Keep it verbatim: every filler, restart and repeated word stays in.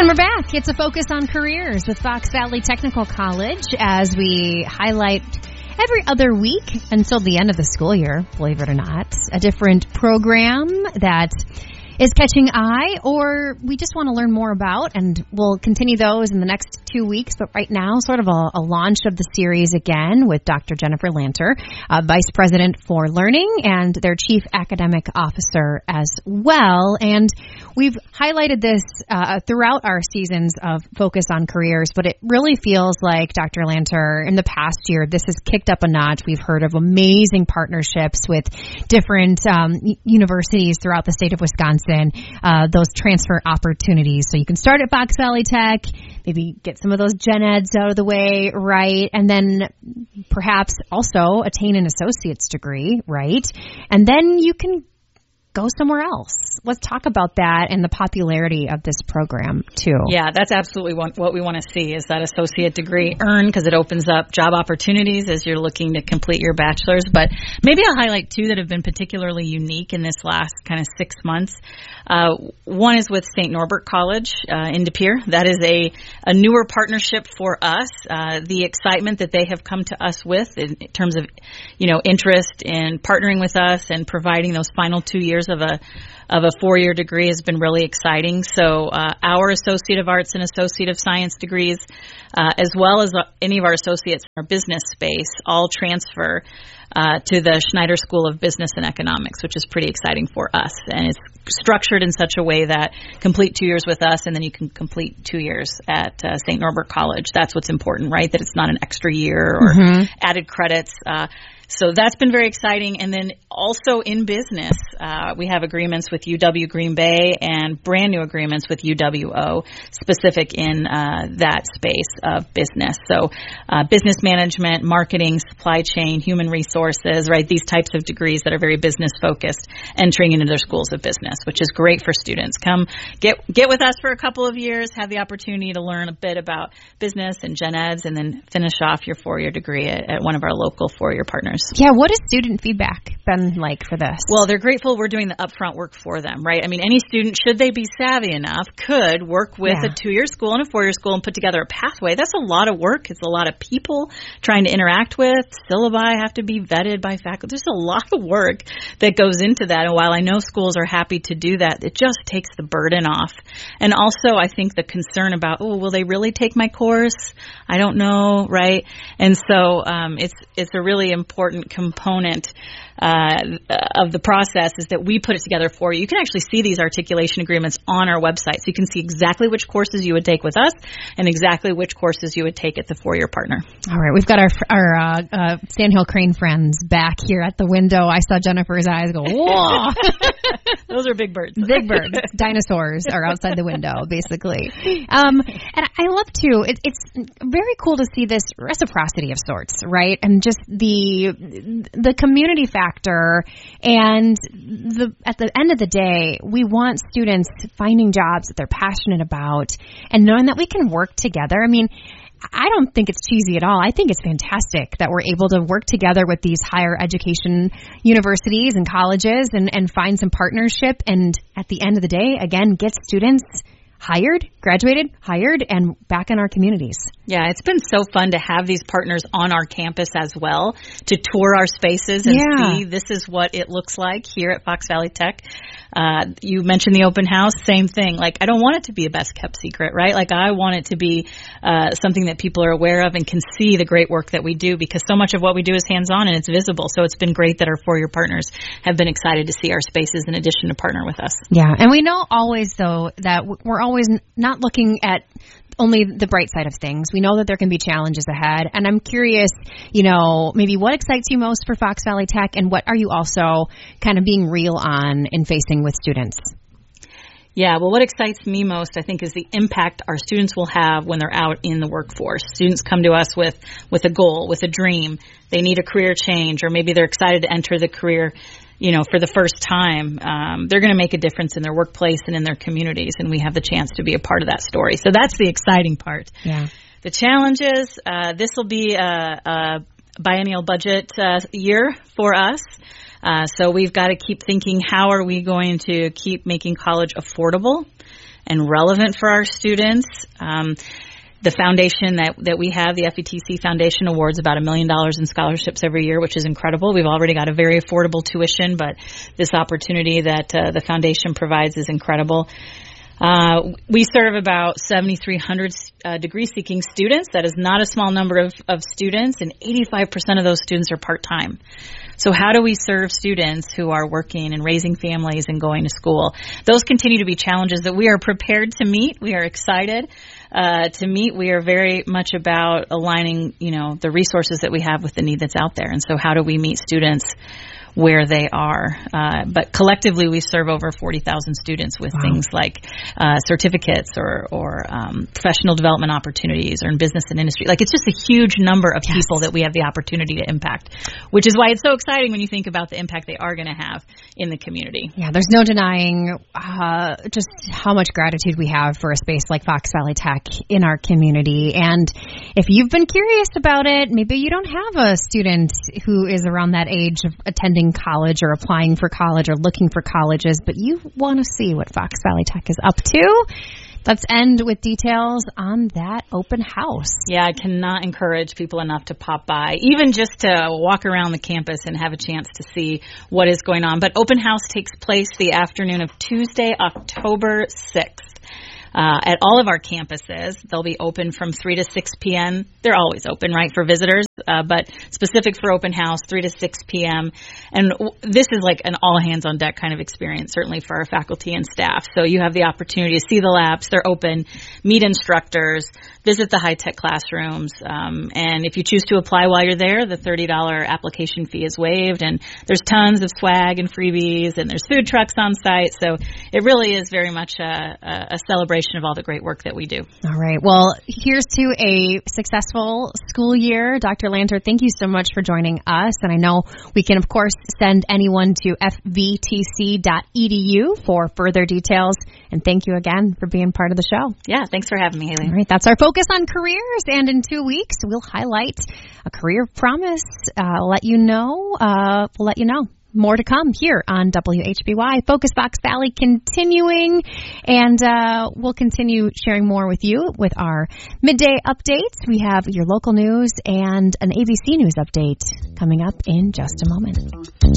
And we're back. It's a focus on careers with Fox Valley Technical College as we highlight every other week until the end of the school year, believe it or not, a different program that is catching eye or we just want to learn more about, and we'll continue those in the next two weeks. But right now, sort of a, a launch of the series again with Doctor Jennifer Lanter, uh, Vice President for Learning and their Chief Academic Officer as well. And we've highlighted this uh, throughout our seasons of Focus on Careers, but it really feels like, Doctor Lanter, in the past year, this has kicked up a notch. We've heard of amazing partnerships with different um, universities throughout the state of Wisconsin. Uh, those transfer opportunities. So you can start at Fox Valley Tech, maybe get some of those gen eds out of the way, right? And then perhaps also attain an associate's degree, right? And then you can go somewhere else. Let's talk about that and the popularity of this program, too. Yeah, that's absolutely what we want to see is that associate degree earned, because it opens up job opportunities as you're looking to complete your bachelor's. But maybe I'll highlight two that have been particularly unique in this last kind of six months. Uh, one is with Saint Norbert College uh, in De Pere. That is a, a newer partnership for us. Uh, the excitement that they have come to us with in terms of, you know, interest in partnering with us and providing those final two years of a of a four-year degree has been really exciting. So uh, our Associate of Arts and Associate of Science degrees, uh, as well as uh, any of our associates in our business space, all transfer uh, to the Schneider School of Business and Economics, which is pretty exciting for us. And it's structured in such a way that complete two years with us, and then you can complete two years at uh, Saint Norbert College. That's what's important, right? That it's not an extra year or mm-hmm. added credits. Uh, So that's been very exciting. And then also in business, uh, we have agreements with U W Green Bay and brand new agreements with U W O, specific in uh, that space of business. So uh, business management, marketing, supply chain, human resources, right? These types of degrees that are very business focused, entering into their schools of business, which is great for students. Come get get with us for a couple of years, have the opportunity to learn a bit about business and gen eds, and then finish off your four-year degree at, at one of our local four-year partners. Yeah, what has student feedback been like for this? Well, they're grateful we're doing the upfront work for them, right? I mean, any student, should they be savvy enough, could work with yeah. a two-year school and a four-year school and put together a pathway. That's a lot of work. It's a lot of people trying to interact with. Syllabi have to be vetted by faculty. There's a lot of work that goes into that. And while I know schools are happy to do that, it just takes the burden off. And also, I think the concern about, oh, will they really take my course? I don't know, right? And so um, it's it's a really important component uh, of the process is that we put it together for you. You can actually see these articulation agreements on our website. So you can see exactly which courses you would take with us and exactly which courses you would take at the four-year partner. All right. We've got our our uh, uh, Sandhill Crane friends back here at the window. I saw Jennifer's eyes go, whoa. Those are big birds. Big birds. Dinosaurs are outside the window, basically. Um, and I love, too, it, it's very cool to see this reciprocity of sorts, right? And just the the community factor, and the at the end of the day, we want students finding jobs that they're passionate about and knowing that we can work together. I mean, I don't think it's cheesy at all. I think it's fantastic that we're able to work together with these higher education universities and colleges and, and find some partnership, and at the end of the day, again, get students hired, graduated, hired, and back in our communities. Yeah, it's been so fun to have these partners on our campus as well, to tour our spaces and yeah. see this is what it looks like here at Fox Valley Tech. Uh, you mentioned the open house, same thing. Like, I don't want it to be a best kept secret, right? Like, I want it to be uh, something that people are aware of and can see the great work that we do, because so much of what we do is hands-on and it's visible. So it's been great that our four-year partners have been excited to see our spaces in addition to partner with us. Yeah, and we know always, though, that we're always not looking at only the bright side of things. We know that there can be challenges ahead. And I'm curious, you know, maybe what excites you most for Fox Valley Tech, and what are you also kind of being real on in facing with students? Yeah, well, what excites me most, I think, is the impact our students will have when they're out in the workforce. Students come to us with, with a goal, with a dream. They need a career change, or maybe they're excited to enter the career, you know, for the first time. Um, they're going to make a difference in their workplace and in their communities, and we have the chance to be a part of that story. So that's the exciting part. Yeah. The challenges, uh, this will be a, a biennial budget uh, year for us. Uh, so we've got to keep thinking, how are we going to keep making college affordable and relevant for our students. Um, The foundation that, that we have, the F E T C Foundation, awards about a million dollars in scholarships every year, which is incredible. We've already got a very affordable tuition, but this opportunity that uh, the foundation provides is incredible. Uh, we serve about seventy-three hundred uh, degree-seeking students. That is not a small number of, of students, and eighty-five percent of those students are part-time. So how do we serve students who are working and raising families and going to school? Those continue to be challenges that we are prepared to meet. We are excited uh, to meet. We are very much about aligning, you know, the resources that we have with the need that's out there. And so how do we meet students where they are? Uh, but collectively, we serve over forty thousand students with wow. things like uh, certificates or, or um, professional development opportunities, or in business and industry. Like, it's just a huge number of yes. people that we have the opportunity to impact, which is why it's so exciting when you think about the impact they are going to have in the community. Yeah, there's no denying uh, just how much gratitude we have for a space like Fox Valley Tech in our community. And if you've been curious about it, maybe you don't have a student who is around that age of attending college or applying for college or looking for colleges, but you want to see what Fox Valley Tech is up to. Let's end with details on that open house. Yeah, I cannot encourage people enough to pop by, even just to walk around the campus and have a chance to see what is going on. But open house takes place the afternoon of Tuesday, October sixth. Uh, at all of our campuses. They'll be open from three to six p.m. They're always open, right, for visitors, uh, but specific for open house, three to six p.m. And w- this is like an all-hands-on-deck kind of experience, certainly for our faculty and staff. So you have the opportunity to see the labs. They're open, meet instructors, visit the high-tech classrooms. Um, and if you choose to apply while you're there, the thirty dollars application fee is waived. And there's tons of swag and freebies, and there's food trucks on site. So it really is very much a, a celebration of all the great work that we do. All right. Well, here's to a successful school year. Doctor Lanter, thank you so much for joining us. And I know we can, of course, send anyone to f v t c dot e d u for further details. And thank you again for being part of the show. Yeah, thanks for having me, Haley. All right. That's our focus on careers. And in two weeks, we'll highlight a career promise. Uh, let you know. Uh, we'll let you know. More to come here on W H B Y. Focus Fox Valley continuing, and uh, we'll continue sharing more with you with our midday updates. We have your local news and an A B C News update coming up in just a moment.